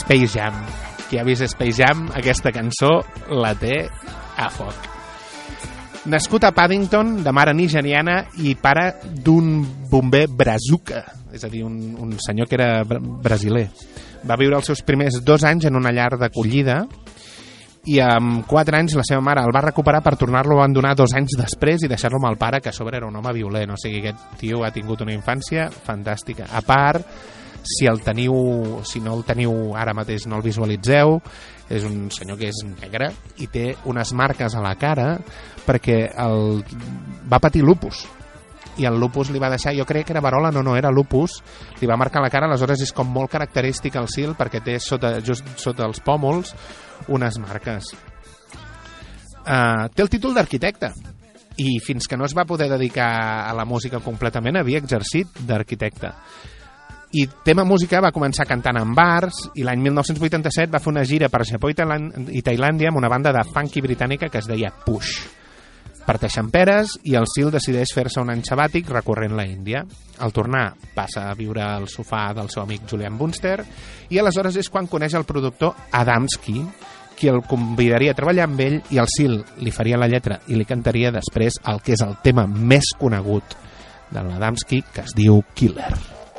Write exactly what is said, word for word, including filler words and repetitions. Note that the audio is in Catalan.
Space Jam. Qui ha vist Space Jam, aquesta cançó la té a foc. Nascut a Paddington, de mare nigeriana i pare d'un bomber brazuca, és a dir, un, un senyor que era br brasiler. Va viure els seus primers dos anys en una llar d'acollida i amb quatre anys la seva mare el va recuperar per tornar-lo a abandonar dos anys després i deixar-lo amb el pare, que a sobre era un home violent. O sigui, aquest tio ha tingut una infància fantàstica. A part, si el teniu, si no el teniu ara mateix, no el visualitzeu, és un senyor que és negre i té unes marques a la cara perquè el, va patir lupus. I el lupus li va deixar, jo crec que era verola, no, no, era lupus, li va marcar la cara, aleshores és com molt característic el sil perquè té sota, just sota els pòmuls unes marques. Uh, té el títol d'arquitecte i fins que no es va poder dedicar a la música completament havia exercit d'arquitecte. I tema música va començar cantant en bars i l'any mil nou-cents vuitanta-set va fer una gira per Japó i Tailàndia amb una banda de funky britànica que es deia Push. Parteixen peres i el Sil decideix fer-se un any sabàtic recorrent la Índia. Al tornar passa a viure al sofà del seu amic Julian Bunster i aleshores és quan coneix el productor Adamski, qui el convidaria a treballar amb ell i el Sil li faria la lletra i li cantaria després el que és el tema més conegut de l'Adamski, que es diu Killer.